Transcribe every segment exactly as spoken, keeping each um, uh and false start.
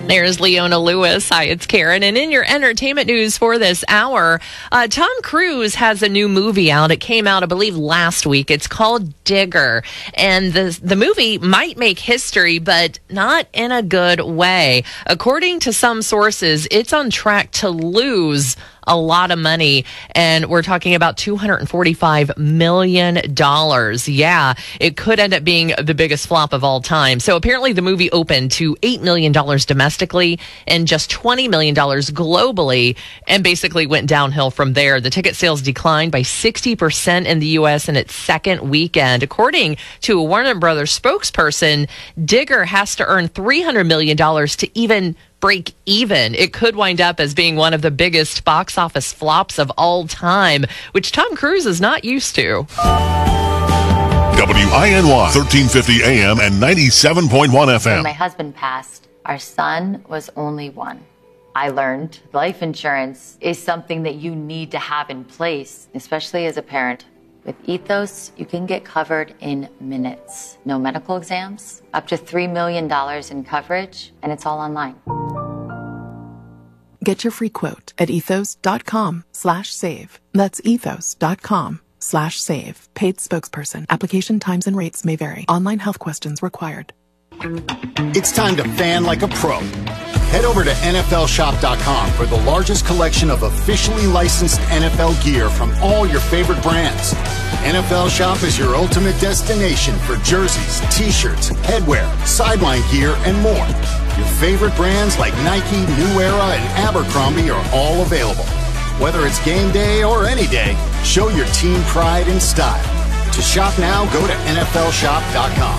There's Leona Lewis. Hi, it's Karen. And in your entertainment news for this hour, uh, Tom Cruise has a new movie out. It came out, I believe, last week. It's called Digger. And the, the movie might make history, but not in a good way. According to some sources, it's on track to lose a lot of money, and we're talking about two hundred forty-five million dollars. Yeah, it could end up being the biggest flop of all time. So apparently the movie opened to eight million dollars domestically and just twenty million dollars globally, and basically went downhill from there. The ticket sales declined by sixty percent in the U S in its second weekend. According to a Warner Brothers spokesperson, Digger has to earn three hundred million dollars to even break even. It could wind up as being one of the biggest box office flops of all time, which Tom Cruise is not used to. W I N Y, thirteen fifty A M and ninety-seven point one F M. When my husband passed, our son was only one. I learned life insurance is something that you need to have in place, especially as a parent. With Ethos, you can get covered in minutes. No medical exams, up to three million dollars in coverage, and it's all online. Get your free quote at ethos.com slash save. That's ethos.com slash save. Paid spokesperson. Application times and rates may vary. Online health questions required. It's time to fan like a pro. Head over to N F L shop dot com for the largest collection of officially licensed N F L gear from all your favorite brands. N F L Shop is your ultimate destination for jerseys, t-shirts, headwear, sideline gear, and more. Your favorite brands like Nike, New Era, and Abercrombie are all available. Whether it's game day or any day, show your team pride and style. To shop now, go to N F L shop dot com.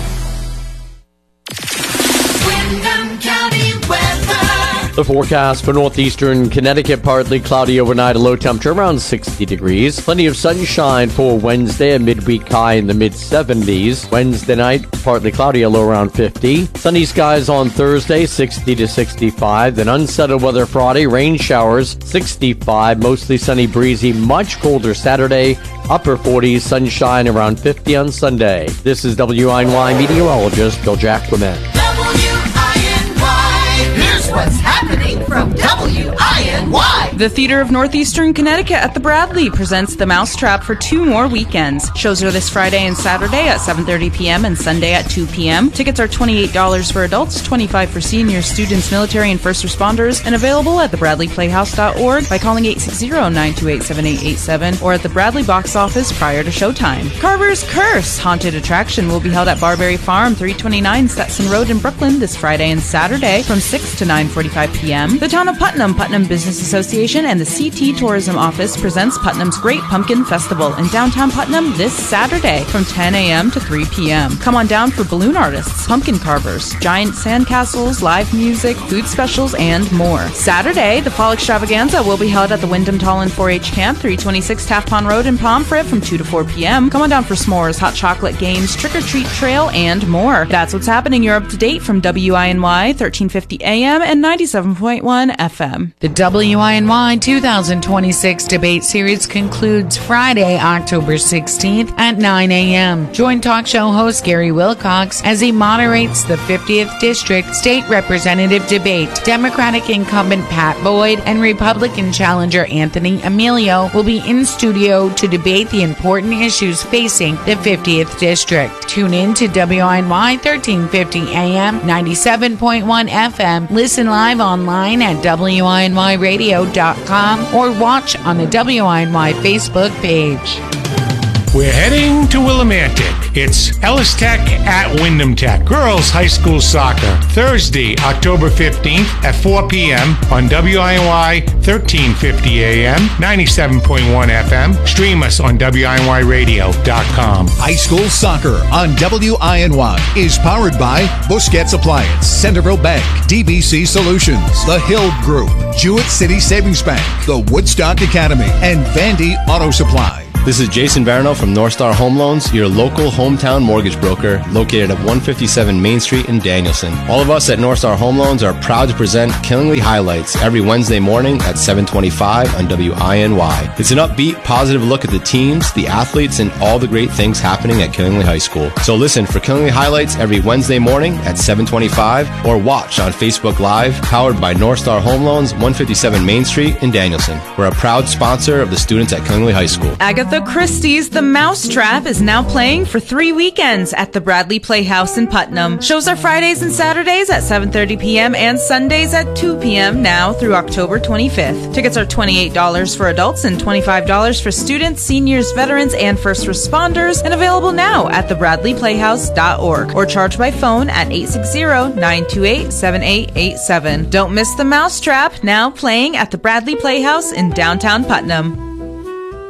Windham County weather. The forecast for northeastern Connecticut, partly cloudy overnight, a low temperature around sixty degrees. Plenty of sunshine for Wednesday, a midweek high in the mid seventies. Wednesday night, partly cloudy, a low around fifty. Sunny skies on Thursday, sixty to sixty-five. Then unsettled weather Friday, rain showers, sixty-five. Mostly sunny, breezy, much colder Saturday, upper forties, sunshine around fifty on Sunday. This is W I N Y meteorologist Bill Jacquemin. W I N Y. Here's what's happening from W I N Y. The Theater of Northeastern Connecticut at the Bradley presents The Mousetrap for two more weekends. Shows are this Friday and Saturday at seven thirty p.m. and Sunday at two p.m. Tickets are twenty-eight dollars for adults, twenty-five dollars for seniors, students, military, and first responders, and available at the bradley playhouse dot org by calling eight six zero, nine two eight, seven eight eight seven or at the Bradley box office prior to showtime. Carver's Curse Haunted Attraction will be held at Barberry Farm, three twenty-nine Stetson Road in Brooklyn this Friday and Saturday from six to nine forty-five p.m. The Town of Putnam, Putnam Business Association, and the C T Tourism Office presents Putnam's Great Pumpkin Festival in downtown Putnam this Saturday from ten a.m. to three p.m. Come on down for balloon artists, pumpkin carvers, giant sandcastles, live music, food specials, and more. Saturday, the Fall Extravaganza will be held at the Wyndham Tallinn four H Camp, three twenty-six Taft Pond Road in Pomfret from two to four p.m. Come on down for s'mores, hot chocolate games, trick-or-treat trail, and more. That's what's happening. You're up to date from W I N Y, thirteen fifty A M and ninety-seven point one F M. The W I N Y two thousand twenty-six debate series concludes Friday, October sixteenth at nine a.m. Join talk show host Gary Wilcox as he moderates the fiftieth District State Representative debate. Democratic incumbent Pat Boyd and Republican challenger Anthony Emilio will be in studio to debate the important issues facing the fiftieth District. Tune in to W I N Y thirteen fifty A M, ninety-seven point one F M. Listen live online at W I N Y radio dot com or watch on the W I N Y Facebook page. We're heading to Willimantic. It's Ellis Tech at Wyndham Tech. Girls High School Soccer. Thursday, October fifteenth at four p.m. on W I N Y thirteen fifty A M, ninety-seven point one F M. Stream us on W I N Y radio dot com. High School Soccer on W I N Y is powered by Busquets Appliance, Centerville Bank, D B C Solutions, The Hill Group, Jewett City Savings Bank, the Woodstock Academy, and Vandy Auto Supply. This is Jason Varno from North Star Home Loans, your local hometown mortgage broker located at one fifty-seven Main Street in Danielson. All of us at North Star Home Loans are proud to present Killingly Highlights every Wednesday morning at seven twenty-five on W I N Y. It's an upbeat, positive look at the teams, the athletes, and all the great things happening at Killingly High School. So listen for Killingly Highlights every Wednesday morning at seven twenty-five or watch on Facebook Live, powered by North Star Home Loans, one fifty-seven Main Street in Danielson. We're a proud sponsor of the students at Killingly High School. Agatha Christie's The Mousetrap is now playing for three weekends at the Bradley Playhouse in Putnam. Shows are Fridays and Saturdays at seven thirty p.m. and Sundays at two p.m. now through October twenty-fifth. Tickets are twenty-eight dollars for adults and twenty-five dollars for students, seniors, veterans, and first responders, and available now at the bradley playhouse dot org or charge by phone at eight six zero, nine two eight, seven eight eight seven. Don't miss The Mousetrap, now playing at the Bradley Playhouse in downtown Putnam.